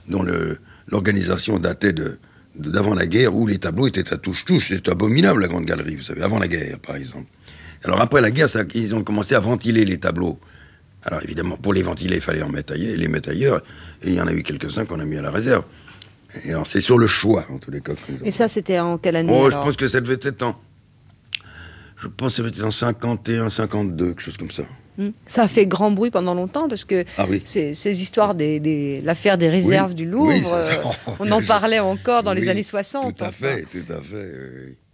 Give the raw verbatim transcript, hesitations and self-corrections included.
dont le, l'organisation datait de, de, d'avant la guerre, où les tableaux étaient à touche-touche. C'était abominable, la Grande Galerie, vous savez, avant la guerre, par exemple. Alors après la guerre, ça, ils ont commencé à ventiler les tableaux. Alors évidemment, pour les ventiler, il fallait en mettre ailleurs, les mettre ailleurs, et il y en a eu quelques-uns qu'on a mis à la réserve. Et alors, c'est sur le choix, en tous les cas. Et ça, c'était en quelle année? Oh, alors je pense que ça devait être en... Je pense que ça devait être en cinquante et un, cinquante-deux, quelque chose comme ça. Mmh. Ça a fait grand bruit pendant longtemps, parce que ah, oui. ces, ces histoires, des, des, l'affaire des réserves oui. du Louvre, oui, ça, euh, on en parlait encore dans oui, les années soixante. Tout à enfin. fait, tout à fait, oui.